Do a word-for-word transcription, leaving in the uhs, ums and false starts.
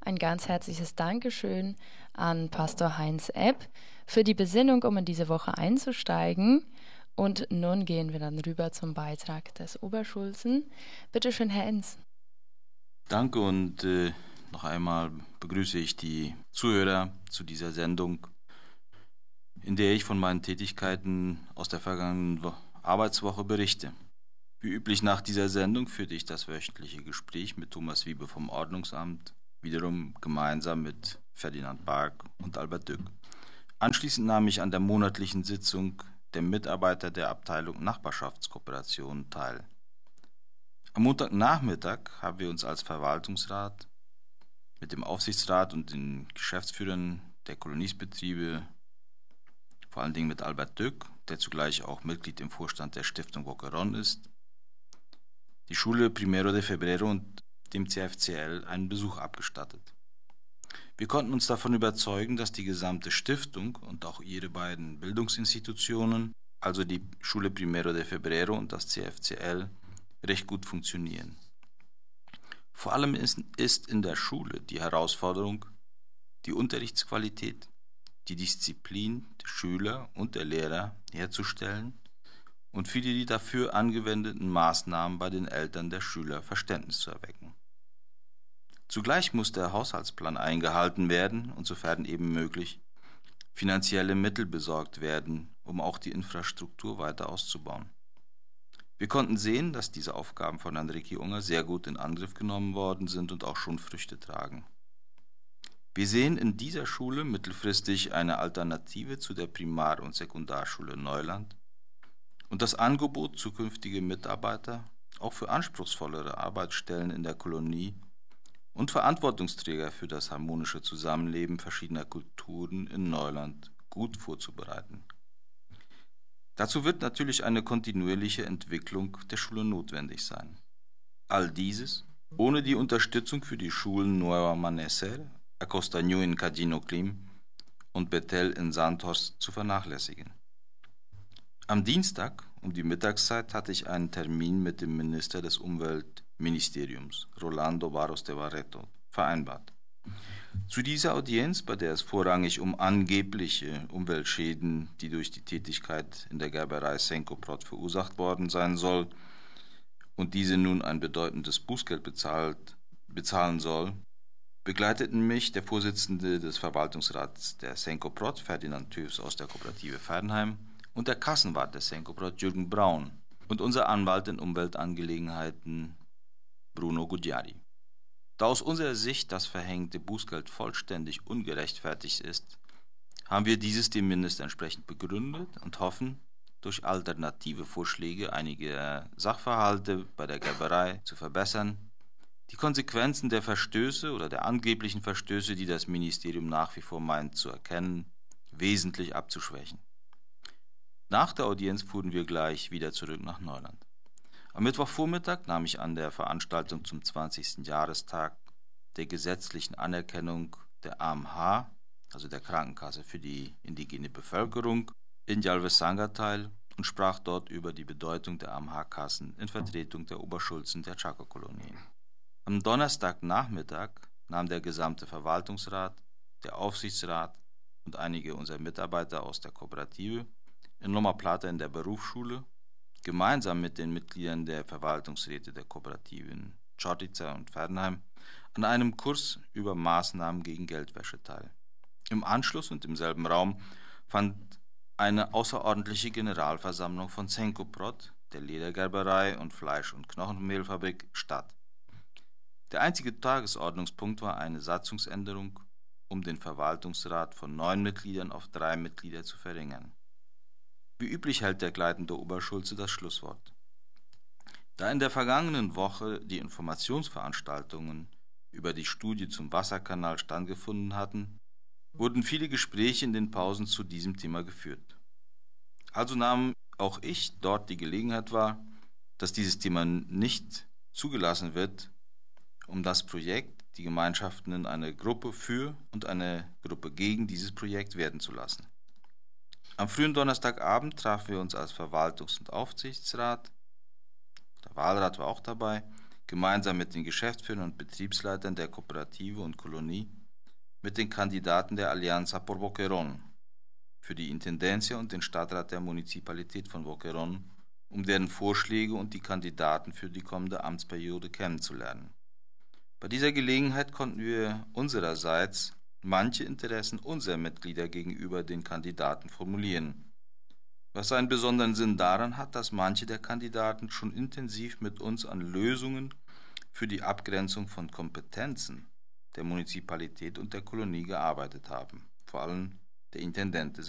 ein ganz herzliches Dankeschön an Pastor Heinz Epp für die Besinnung, um in diese Woche einzusteigen. Und nun gehen wir dann rüber zum Beitrag des Oberschulzen. Bitte schön, Herr Enz. Danke und äh, noch einmal begrüße ich die Zuhörer zu dieser Sendung, in der ich von meinen Tätigkeiten aus der vergangenen Wo- Arbeitswoche berichte. Wie üblich nach dieser Sendung führte ich das wöchentliche Gespräch mit Thomas Wiebe vom Ordnungsamt, wiederum gemeinsam mit Ferdinand Bark und Albert Dück. Anschließend nahm ich an der monatlichen Sitzung der Mitarbeiter der Abteilung Nachbarschaftskooperation teil. Am Montagnachmittag haben wir uns als Verwaltungsrat mit dem Aufsichtsrat und den Geschäftsführern der Koloniesbetriebe, vor allen Dingen mit Albert Dück, der zugleich auch Mitglied im Vorstand der Stiftung Boquerón ist, die Schule Primero de Febrero und dem C F C L einen Besuch abgestattet. Wir konnten uns davon überzeugen, dass die gesamte Stiftung und auch ihre beiden Bildungsinstitutionen, also die Schule Primero de Febrero und das C F C L, recht gut funktionieren. Vor allem ist, ist in der Schule die Herausforderung, die Unterrichtsqualität, die Disziplin der Schüler und der Lehrer herzustellen und für die dafür angewendeten Maßnahmen bei den Eltern der Schüler Verständnis zu erwecken. Zugleich muss der Haushaltsplan eingehalten werden und sofern eben möglich finanzielle Mittel besorgt werden, um auch die Infrastruktur weiter auszubauen. Wir konnten sehen, dass diese Aufgaben von Herrn Ricky Unger sehr gut in Angriff genommen worden sind und auch schon Früchte tragen. Wir sehen in dieser Schule mittelfristig eine Alternative zu der Primar- und Sekundarschule Neuland und das Angebot, zukünftige Mitarbeiter auch für anspruchsvollere Arbeitsstellen in der Kolonie und Verantwortungsträger für das harmonische Zusammenleben verschiedener Kulturen in Neuland gut vorzubereiten. Dazu wird natürlich eine kontinuierliche Entwicklung der Schule notwendig sein. All dieses ohne die Unterstützung für die Schulen Nuevo Amanecer, Acostaño in Cadino-Clim und Betel in Sandhorst zu vernachlässigen. Am Dienstag um die Mittagszeit hatte ich einen Termin mit dem Minister des Umweltministeriums, Rolando Barros de Barreto, vereinbart. Zu dieser Audienz, bei der es vorrangig um angebliche Umweltschäden, die durch die Tätigkeit in der Gerberei Senkoprod verursacht worden sein soll und diese nun ein bedeutendes Bußgeld bezahlt, bezahlen soll, begleiteten mich der Vorsitzende des Verwaltungsrats der Senkoprod, Ferdinand Tüfs aus der Kooperative Fernheim, und der Kassenwart der Senkoprod, Jürgen Braun, und unser Anwalt in Umweltangelegenheiten, Bruno Gugliari. Da aus unserer Sicht das verhängte Bußgeld vollständig ungerechtfertigt ist, haben wir dieses dem Minister entsprechend begründet und hoffen, durch alternative Vorschläge einige Sachverhalte bei der Gerberei zu verbessern, die Konsequenzen der Verstöße oder der angeblichen Verstöße, die das Ministerium nach wie vor meint zu erkennen, wesentlich abzuschwächen. Nach der Audienz fuhren wir gleich wieder zurück nach Neuland. Am Mittwochvormittag nahm ich an der Veranstaltung zum zwanzigsten Jahrestag der gesetzlichen Anerkennung der A M H, also der Krankenkasse für die indigene Bevölkerung, in Jalvesanga teil und sprach dort über die Bedeutung der A M H-Kassen in Vertretung der Oberschulzen der Chaco-Kolonien. Am Donnerstagnachmittag nahm der gesamte Verwaltungsrat, der Aufsichtsrat und einige unserer Mitarbeiter aus der Kooperative in Loma Plata in der Berufsschule gemeinsam mit den Mitgliedern der Verwaltungsräte der Kooperativen Chortica und Fernheim an einem Kurs über Maßnahmen gegen Geldwäsche teil. Im Anschluss und im selben Raum fand eine außerordentliche Generalversammlung von Senkoprod, der Ledergerberei und Fleisch- und Knochenmehlfabrik, statt. Der einzige Tagesordnungspunkt war eine Satzungsänderung, um den Verwaltungsrat von neun Mitgliedern auf drei Mitglieder zu verringern. Wie üblich hält der leitende Oberschulze das Schlusswort. Da in der vergangenen Woche die Informationsveranstaltungen über die Studie zum Wasserkanal stattgefunden hatten, wurden viele Gespräche in den Pausen zu diesem Thema geführt. Also nahm auch ich dort die Gelegenheit wahr, dass dieses Thema nicht zugelassen wird, um das Projekt, die Gemeinschaften in eine Gruppe für und eine Gruppe gegen dieses Projekt werden zu lassen. Am frühen Donnerstagabend trafen wir uns als Verwaltungs- und Aufsichtsrat, der Wahlrat war auch dabei, gemeinsam mit den Geschäftsführern und Betriebsleitern der Kooperative und Kolonie, mit den Kandidaten der Alianza por Boquerón für die Intendencia und den Stadtrat der Municipalität von Boquerón, um deren Vorschläge und die Kandidaten für die kommende Amtsperiode kennenzulernen. Bei dieser Gelegenheit konnten wir unsererseits manche Interessen unserer Mitglieder gegenüber den Kandidaten formulieren, was einen besonderen Sinn daran hat, dass manche der Kandidaten schon intensiv mit uns an Lösungen für die Abgrenzung von Kompetenzen der Municipalität und der Kolonie gearbeitet haben, vor allem der Intendente